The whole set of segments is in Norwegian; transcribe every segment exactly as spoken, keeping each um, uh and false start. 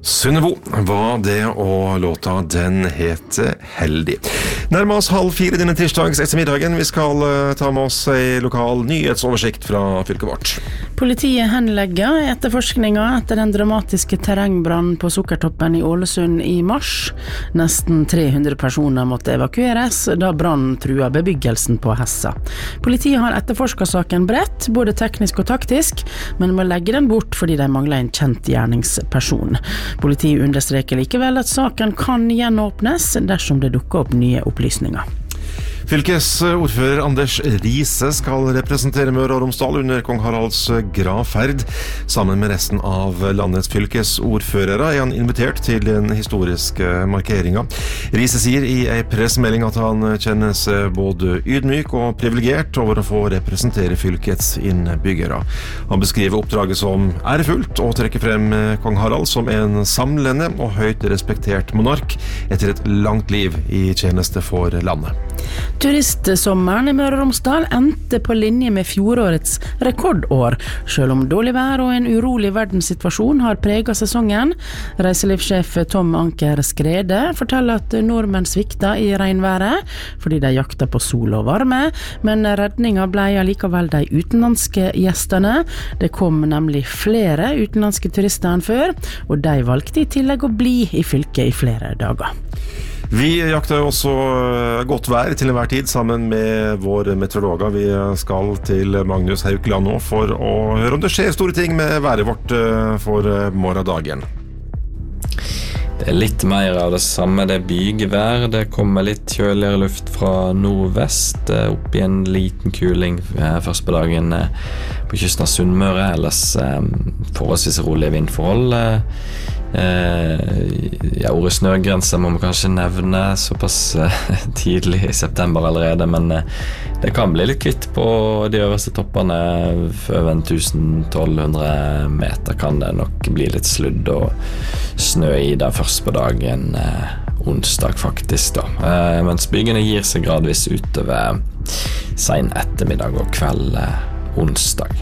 Sunnebo var det, og låta den heter Heldig. Nærmer oss halv fire denne tirsdags ettermiddagen. Vi skal uh, ta med oss en lokal nyhetsoversikt fra fylket vårt. Politiet henlegger etterforskninga etter den dramatiske terrengbrannen på Sukkertoppen i Ålesund i mars. Nesten tre hundre personer måtte evakueres da brannen trua bebyggelsen på Hessa. Politiet har etterforsket saken bredt, både teknisk og taktisk, men må legge den bort fordi de mangler en kjent gjerningsperson. Politiet understreker likevel at saken kan gjenåpnes dersom det dukker opp nye opplysninger. Fylkesordfører Anders Riise skal representere Møre og Romsdal under Kong Haralds gravferd. Sammen med resten av landets fylkesordførere er han invitert til den historiske markeringen. Riise sier i en pressemelding at han kjenner seg både ydmyk og privilegert over å få representere fylkets innbyggere. Han beskriver oppdraget som ærefullt og trekker frem Kong Harald som en samlende og høyt respektert monark etter et langt liv i tjeneste for landet. Turistsommeren i Møre og Romsdal endte på linje med fjorårets rekordår, selv om dårlig vær og en urolig verdenssituasjon har preget sesongen. Reiselivssjef Tom Anker Skrede forteller at nordmenn svikta i regnværet fordi de jakta på sol og varme, men redninga ble allikevel de utenlandske gjestene. Det kom nemlig flere utenlandske turister enn før, og de valgte i tillegg å bli i fylket i flere dager. Vi jakter også godt vær til enhver tid sammen med våre meteorologer. Vi skal til Magnus Haukeland nå for å høre om det skjer store ting med været vårt for morgendagen. Det er litt mer av det samme, det er bygevær. Det kommer litt kjøligere luft fra nordvest, opp i en liten kuling først på dagen på kysten av Sunnmøre, ellers forholdsvis rolige vindforhold. Ja, ordet snøgrense må man kanskje nevne såpass tidlig i september allerede, men det kan bli litt kvitt på de øverste toppene. Over tusen til tolv hundre meter kan det nok bli litt sludd og snø i det først på dagen eh, onsdag faktisk da. Eh, mens bygene gir seg gradvis utover sen ettermiddag og kveld eh, onsdag.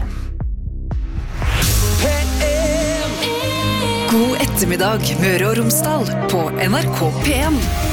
God ettermiddag, Møre og Romsdal på N R K P en.